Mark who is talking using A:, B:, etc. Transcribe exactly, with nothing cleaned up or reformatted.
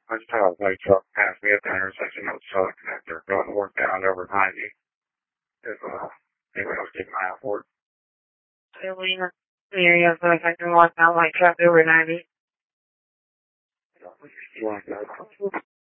A: I just had a light truck pass me at the intersection of Southern Connector going northbound over ninety. If, uh, anybody was keeping an eye out for it.
B: Selena, the area of the second northbound light truck over ninety.
A: You want to go?